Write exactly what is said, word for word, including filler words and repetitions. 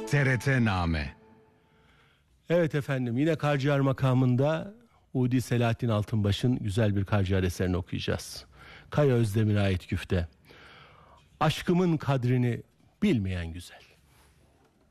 T R T Name. Evet efendim, yine Karciğer makamında Udi Selahattin Altınbaş'ın güzel bir Karciğer eserini okuyacağız. Kaya Özdemir'e ait güfte. Aşkımın kadrini bilmeyen güzel.